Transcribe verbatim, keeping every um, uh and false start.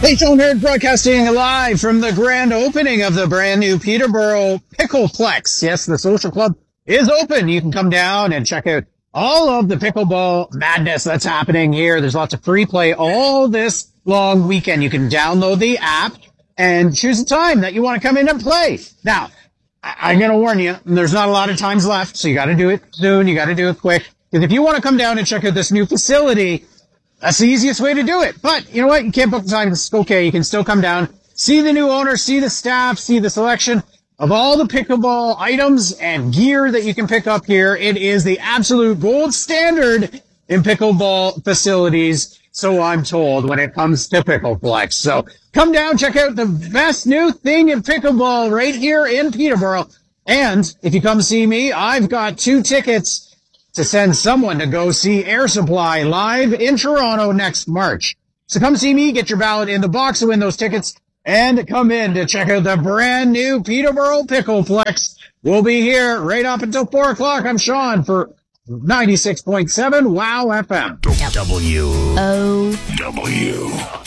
Hey, Sean Hurd broadcasting live from the grand opening of the brand new Peterborough Pickleplex. Yes, the social club is open. You can come down and check out all of the pickleball madness that's happening here. There's lots of free play all this long weekend. You can download the app and choose a time that you want to come in and play. Now, I- I'm going to warn you, there's not a lot of times left, so you got to do it soon. You got to do it quick. Because if you want to come down and check out this new facility, that's the easiest way to do it. But you know what? You can't book the time. It's okay. You can still come down, see the new owner, see the staff, see the selection of all the pickleball items and gear that you can pick up here. It is the absolute gold standard in pickleball facilities, so I'm told, when it comes to Pickleplex. So come down, check out the best new thing in pickleball right here in Peterborough. And if you come see me, I've got two tickets to send someone to go see Air Supply live in Toronto next March. So come see me, get your ballot in the box to win those tickets, and come in to check out the brand new Peterborough Pickleplex. We'll be here right up until four o'clock. I'm Sean for ninety-six point seven WOW F M. W. O. W.